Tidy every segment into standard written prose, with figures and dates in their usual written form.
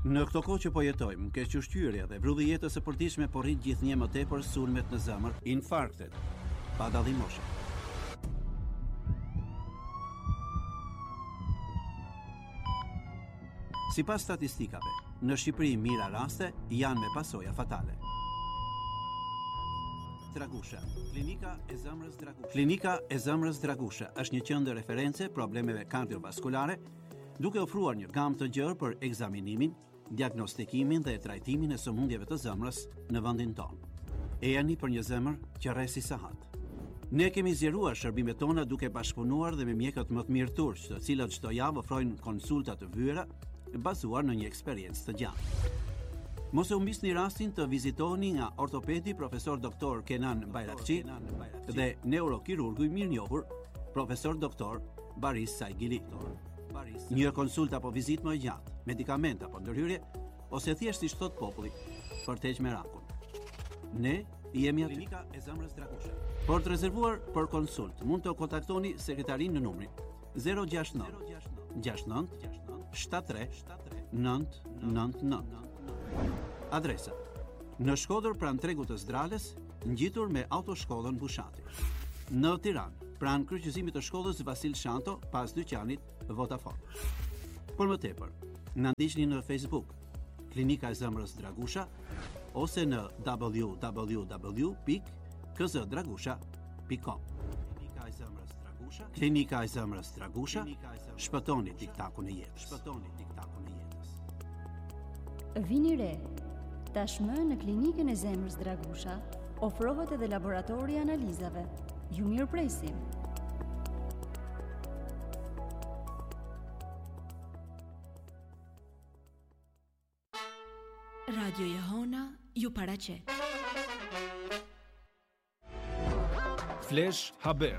Në këto kohë që po jetojmë, kequshqyrja dhe vrulli jetës së përditshme po rrit gjithnjë më tepër sulmet në zemër, infarktet, pa dallim moshe. Sipas statistikave, në Shqipëri mira raste janë me pasoja fatale. Dragusha. Klinika e zemrës Dragusha. Klinika e zemrës Dragusha është një qendër referencë problemeve kardiovaskulare, duke ofruar një gamë të gjerë për ekzaminimin, diagnostikimin dhe trajtimin e sëmundjeve të zemrës në vendin tonë. Ejani për një zemër që rresi sahat. Ne kemi zgjeruar shërbimet tona duke bashkëpunuar dhe me mjekët më të mirë turq, të cilët çdo javë ofrojnë konsulta të vëra bazuar në një eksperiencë të gjatë. Mos e humbisni rastin të vizitoni nga ortopedi profesor doktor Kenan Bayrakçi dhe neurokirurgu i mirënjohur profesor doktor Baris Saigili. Një konsultë apo vizitë më e gjatë, medikament apo ndërhyrje, ose thjesht si thot populli, për të heqë merakun. Ne jemi aty. Klinika e zemrës Dragusha. Por të rezervuar për konsult, mund të kontaktoni sekretarin në numrin 069 69 73 999. Adresa: në Shkodër pranë tregut të Zdrales, ngjitur me autoshkollën Bushati. Në Tiranë, pranë kryqëzimit të shkollës Vasil Shanto, pas dyqanit Vodafone. Por më tepër, na ndiqni në Facebook, Klinika e zemrës Dragusha, ose në www.kzdragusha.com. Klinika e zemrës Dragusha. Klinika e zemrës Dragusha. Shpëtoni tiktakun e jetës. Shpëtoni tiktakun e jetës. Vini re. Tashmë në Klinikën e zemrës Dragusha ofrohet edhe laboratori i analizave. Ju mirëpresim. Radio Jehona ju paraqet. Flash Haber.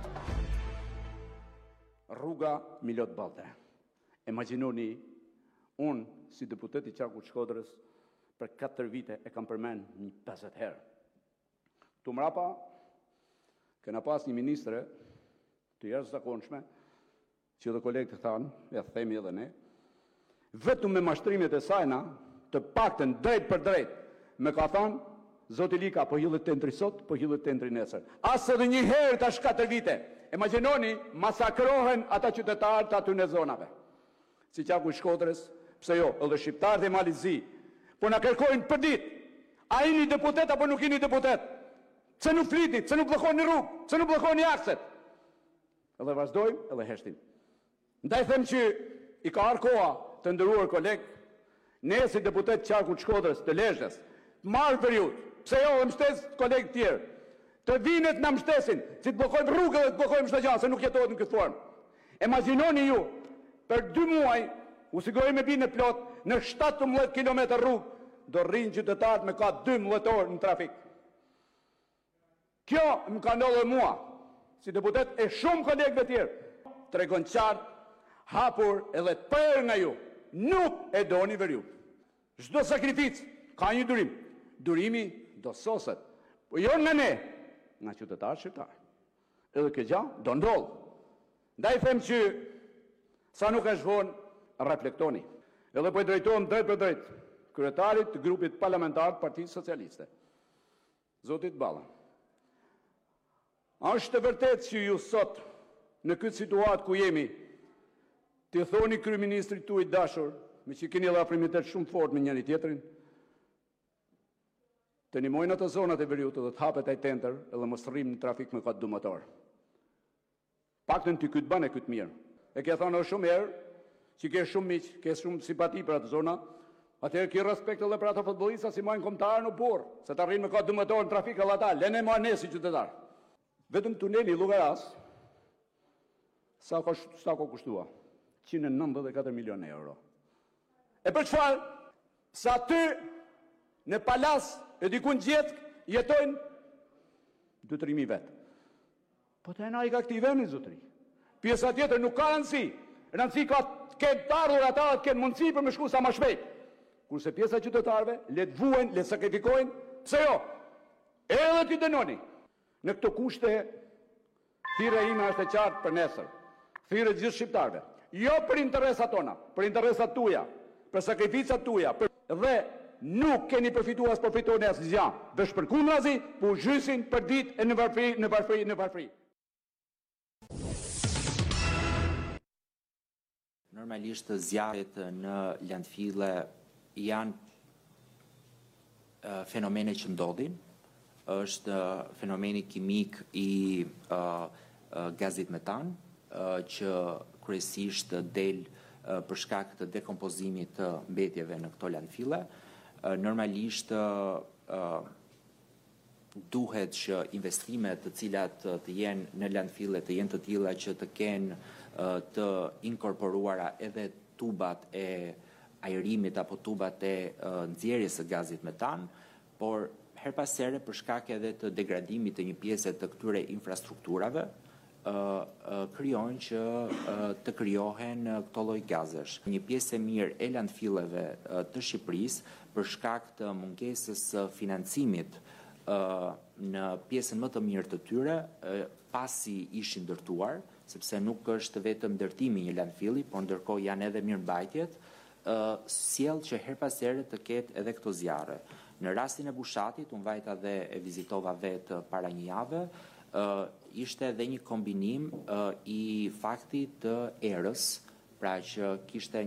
Rruga Milot Balte. Imagjinoni, unë si deputet i qarkut Shkodrës për 4 vite e kam përmend një 50 herë. Tu mrapa kena pas një ministre të jashtëzakonshme, që dhe kolegët thanë, ja themi edhe ne, vetëm me mashtrimet e sajna, të paktën drejt për drejt, me ka thënë, Zoti Lika, po hyllet tendri sot, po hyllet tendri nesër. As edhe një herë tash 4 vite. Imagjinoni, masakrohen ata qytetarë të atyre zonave. Si qarku i Shkodrës, pse jo, edhe shqiptarët e Malit Zi, po na kërkojnë për ditë. A jeni deputet apo nuk jeni deputet? Pse nuk flitni, pse nuk bllokoni rrugë, pse nuk bllokoni akset? Edhe vazhdojmë, edhe heshtim. Ndaj them që i ka ardhur koha të nderuar koleg, ne si deputet qarku të Shkodrës, të Lezhës, marr periudhë. Pse jo, dhe mështes kolegë tjerë, të vinet në mështesin, si të blokojmë rrugë dhe të blokojmë shtë gjanë, se nuk jetohet në këtë formë. Imagjinoni ju, për 2 muaj, u sigurojmë me binë plot, në 17 km rrugë, do rrinë qytetarët me ka 12 orë në trafik. Kjo më ka ndodhur mua, si deputet e shumë kolegëve tjerë, tregon qartë, hapur edhe të prerë nga ju, nuk e doni veriu. Çdo sakrificë ka një durim. Durimi do soset, po jo nga ne, nga qytetarë shqiptarë. Edhe kjo gjë do ndodh. Ndaj them që sa nuk është vonë, reflektoni. Edhe po i drejtohem drejt për drejt kryetarit të grupit parlamentar të Partisë Socialiste, Zotit Balla. Është e vërtetë që ju sot, në këtë situatë ku jemi, t'i thoni kryeministrit tuaj dashur, me që keni edhe afrimitet shumë fort me njëri tjetrin, të nimojnë ato zonat e veriut dhe të hapet ai tender edhe mos rrim në trafik me katë 2 motor. Paktën ty këtë bane këtë mirë. E ke thonë shumë herë, që ke shumë miq, ke shumë simpati për atë zona, atëherë ke respekt edhe për ato futbollista si mojnë kombëtarë në burr, se të arrin me katë 2 motor në trafik edhe ata, lene ma ne si qytetar. Vetëm tuneli Llogaras, sa ka kushtua? 194 milionë euro. E për çfarë? Sa ty në palas e dikun gjetk jetojnë 2-3.000 vetë. Po të ena i ka këti veni, zotri. Pjesa tjetër nuk ka rëndësi. Rëndësi ka të ketë ardhur ata, të ketë mundësi për me shku sa ma shpejt. Kurse pjesa qytetarve, le të vuajnë, le të sakrifikojnë, pse jo? Edhe ti dënoni. Në këto kushte, thirrja ime është e qartë për nesër. Thirrja gjithë shqiptarëve. Jo për interesat tona, për interesat tuaja, për sakrificat tuaja, për dhe nuk keni përfituar as përfitoni asgjë. Vesh përkundrazi, po zhysin për ditë e në varfëri. Normalisht zjarret në landfille janë fenomene që ndodhin. Është fenomeni kimik i gazit metan, që kryesisht del për shkak të dekompozimit të mbetjeve në këto landfille. Normalisht duhet që investimet të cilat të jenë në landfille të jenë të tilla që të kenë të inkorporuara edhe tubat e ajrimit apo tubat e nxjerrjes së gazit metan, por her pas here për shkak edhe të degradimit të një pjese të këtyre infrastrukturave krijojnë që të krijohen këto lloj gazesh. Një pjesë e mirë e landfilleve të Shqipërisë për shkak të mungesës së financimit në pjesën më të mirë të tyre, pasi ishin ndërtuar, sepse nuk është vetëm ndërtimi i një landfilli, por ndërkohë janë edhe mirëmbajtjet, sjell që her pas here të ketë edhe këto zjarre. Në rastin e Bushatit, unë vajta dhe e vizitova vetë para një jave, ishte edhe një kombinim i faktit të erës, pra që kishte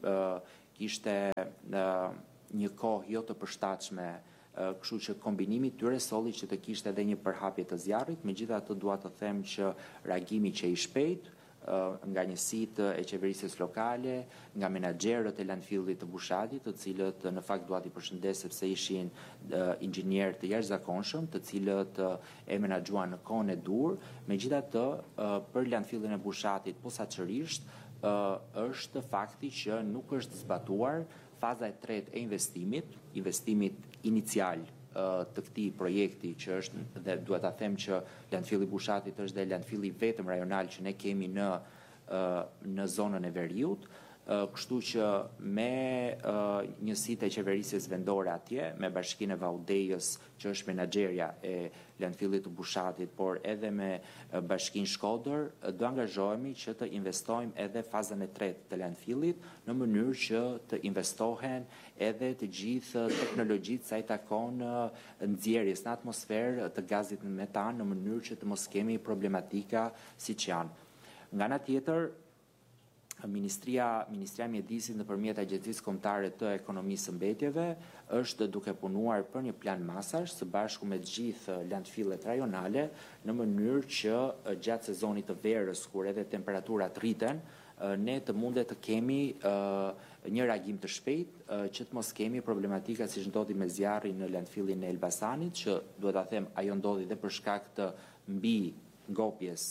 një kohë jo të përshtatshme, kështu që kombinimi tyre solli që të kishte edhe një përhapje të zjarrit. Megjithatë dua të them që reagimi që i shpejt nga njësitë e qeverisjes lokale, nga menaxherët e landfillit të Bushatit, të cilët në fakt dua t'i përshëndes sepse ishin inxhinier të jashtëzakonshëm, të cilët e menaxhuan në kohën e dur. Megjithatë, për landfillin e Bushatit posaçërisht është fakti që nuk është zbatuar faza e tretë e investimit inicial të këtij projekti që është, dhe duhet ta them që landfilli Bushatit është dhe landfilli vetëm rajonal që ne kemi në zonën e Veriut, kështu që me njësitë e qeverisjes vendore atje, me Bashkinë e Vaudejës që është menaxherja e landfillit të Bushatit, por edhe me Bashkinë Shkodër, do angazhohemi që të investojmë edhe fazën e tretë të landfillit në mënyrë që të investohen edhe të gjithë teknologjitë sa i takon nxjerrjes në atmosferë të gazit metan në mënyrë që të mos kemi problematika siç janë. Nga ana tjetër, Ministria e Mjedisit nëpërmjet Agjencisë Kombëtare të Ekonomisë së Mbetjeve është duke punuar për një plan masash së bashku me të gjithë landfillet rajonale në mënyrë që gjatë sezonit të verës, kur edhe temperaturat rriten, ne të mundet të kemi një reagim të shpejtë, që të mos kemi problematika siç ndodhi me zjarrin në landfillin e Elbasanit, që duhet ta them ajo ndodhi dhe për shkak të mbi ngopjes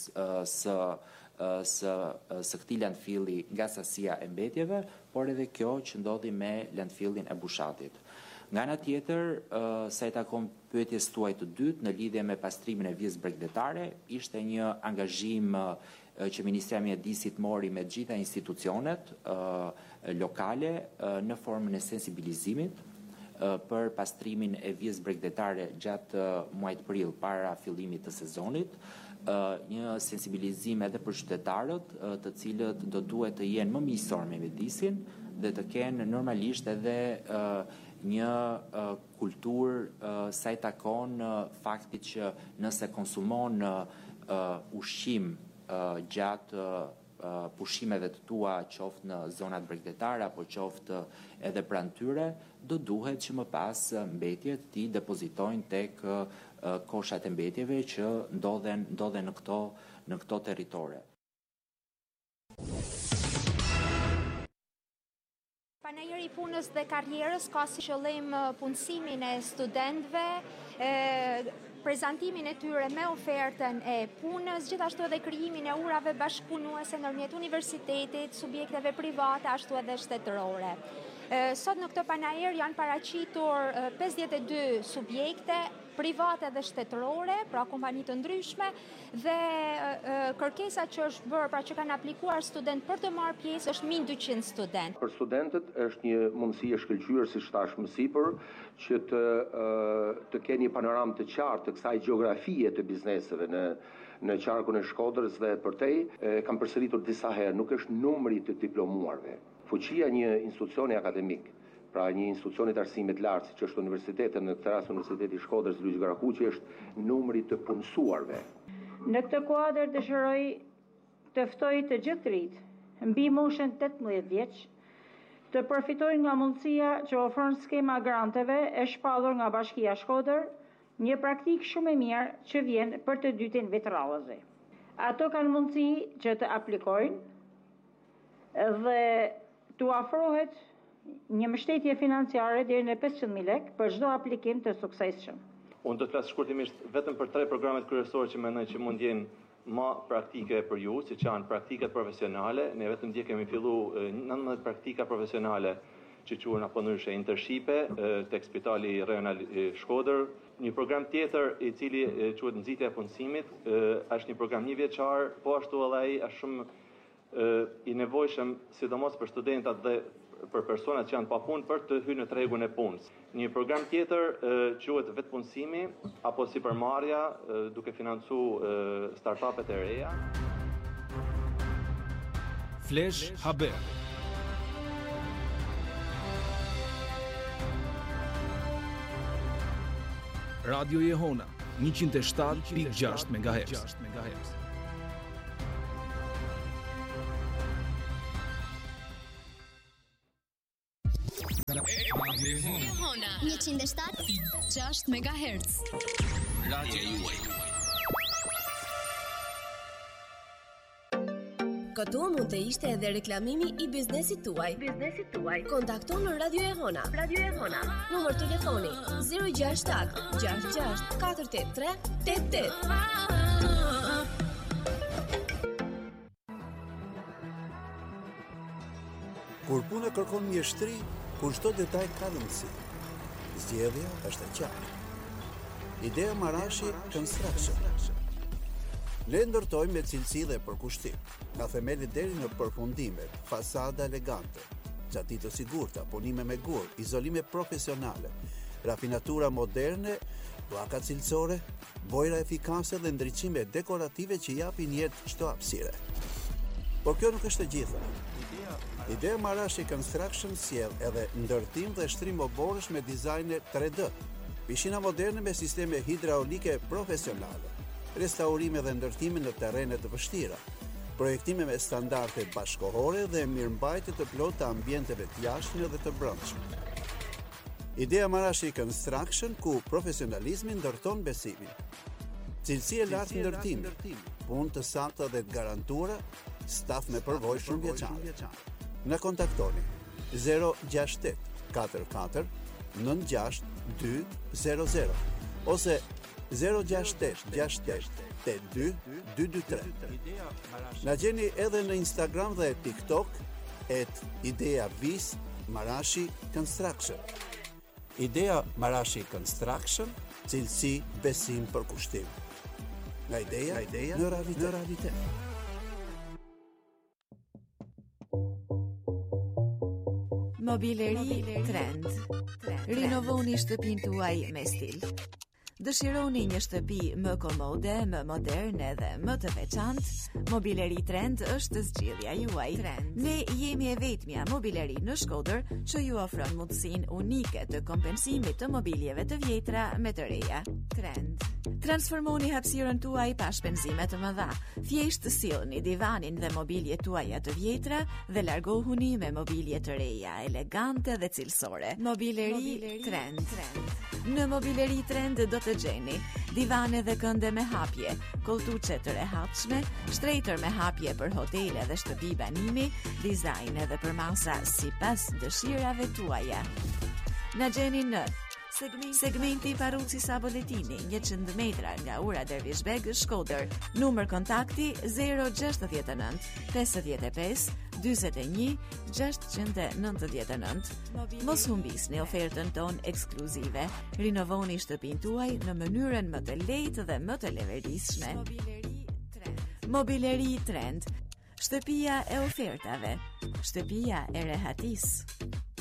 së këtij landfilli nga sasia e mbetjeve, por edhe kjo që ndodhi me landfillin e Bushatit. Nga ana tjetër, sa i takon pyetjes tuaj të dytë në lidhje me pastrimin e vijës bregdetare, ishte një angazhim që Ministria e Mjedisit mori me të gjitha institucionet lokale në formën e sensibilizimit për pastrimin e vijës bregdetare gjatë muajit prill para fillimit të sezonit, një sensibilizim edhe për qytetarët, të cilët do duhet të jenë më miqësor me mjedisin dhe të kenë normalisht edhe një kulturë sa i takon faktit që nëse konsumon ushqim gjatë pushimeve të tua, qoftë në zonat bregdetare apo qoftë edhe pranë tyre, do duhet që më pas mbetjet t'i depozitojnë tek koshat e mbetjeve që ndodhen në këto territore. Panajeri i punës dhe karrierës ka si qëllim punësimin e studentëve, prezantimin e tyre me ofertën e punës, gjithashtu edhe krijimin e urave bashkëpunuese ndërmjet universitetit, subjekteve private, ashtu edhe shtetërore. Sot në këtë panajer janë paraqitur 52 subjekte private dhe shtetërore, pra kompani të ndryshme, dhe kërkesa që është bërë, pra që kanë aplikuar student për të marrë pjesë, është 1200 student. Për studentët është një mundësi e shkëlqyer, si thash më sipër, që të kenë një panoramë të qartë të kësaj gjeografie të bizneseve në qarkun e Shkodrës dhe përtej. Kam përsëritur disa herë, nuk është numri të diplomuarve. Fuqia një institucioni akademik pra një institucionit arsimit lartë, siç është universiteti, në këtë rast Universiteti i Shkodrës Luiz Garakuqi, është numri të punësuarve. Në këtë kuadër dëshiroj të ftoj të gjithë rit, mbi moshën 18 vjeç, të përfitojnë nga mundësia që ofron skema granteve e shpallur nga Bashkia Shkodër, një praktikë shumë e mirë që vjen për të dytin vetrallëzi. Ato kanë mundësi që të aplikojnë dhe t'u afrohet një mbështetje financiare deri në 500.000 lekë për çdo aplikim të suksesshëm. Unë do të flas shkurtimisht vetëm për 3 programet kryesore që mendoj që mund jenë më praktike për ju, siç janë praktikat profesionale. Ne vetëm dje kemi filluar 19 praktika profesionale që quhen apo ndryshe internshipe tek Spitali Rajonal i Shkodër. Një program tjetër i cili quhet nxitja e punësimit, është një program 1 vjeçar, po ashtu edhe ai është shumë i nevojshëm sidomos për studentat dhe për personat që janë pa punë për të hyrë në tregun e punës. Një program tjetër quhet vetpunësimi apo sipërmarrja duke financuar startupet e reja. Flash Haber. Radio Jehona 107.6 MHz. Jehona 107.6 MHz. Radio juaj. Këtu mund të ishte edhe reklamimi i biznesit tuaj. Kontakto në Radio Jehona. Numër telefoni 067 66 483 88. Kur puna kërkon mjeshtri, kur çdo detaj ka rëndësi, zgjedhja është e qartë. Idea Marashi Construction. Ne ndërtojmë me cilësi dhe përkushtim, nga themelit deri në përfundimet, fasada elegante, gjati të sigurta, punime me gur, izolime profesionale, rafinatura moderne, blaka cilësore, bojra efikase dhe ndriçime dekorative që japin jetë çdo hapësire. Por kjo nuk është e gjitha. Idea Marashi Construction sjell edhe ndërtim dhe shtrim oborësh me dizajne 3D, pishina moderne me sisteme hidraulike profesionale, restaurime dhe ndërtime në terrene të vështira, projektime me standarde bashkëkohore dhe mirëmbajtje të plotë të ambienteve të jashtme dhe të brendshme. Idea Marashi Construction, ku profesionalizmi ndërton besimin. Cilësi e lartë ndërtimit, punë të sakta dhe të garantuara, staf me përvojë shumëvjeçare. Na kontaktoni 068 44 96 200 ose 068 68 82 223. Na gjeni edhe në Instagram dhe TikTok @ideavis Marashi Construction. Idea Marashi Construction, cilësi, besim, përkushtim. Nga ideja në realitet. Mobileri Trend. Rinovoni shtëpinë tuaj me stil. Dëshironi një shtëpi më komode, më moderne dhe më të veçantë? Mobileri Trend është zgjidhja juaj. Ne jemi e vetmja mobileri në Shkodër që ju ofron mundësinë unike të kompensimit të mobiljeve të vjetra me të reja. Trend. Transformoni hapësirën tuaj pa shpenzime të mëdha. Thjesht sillni divanin dhe mobiljet tuaja të vjetra dhe largohuni me mobilje të reja, elegante dhe cilësore. Mobileri Trend. Në Mobileri Trend do të gjeni divane dhe kënde me hapje, koltuçe të rehatshme, shtretër me hapje për hotele dhe shtëpi banimi, dizajn edhe për masa sipas dëshirave tuaja. Na gjeni në segmenti Paruci Saboletini, 100 metra nga ura Dervishbeg, Shkodër. Numër kontakti 069 55 41 699. Mos humbisni ofertën ton ekskluzive. Rinovoni shtëpinë tuaj në mënyrën më të lehtë dhe më të leverisshme. Mobileri Trend. Shtëpia e ofertave. Shtëpia e rehatisë.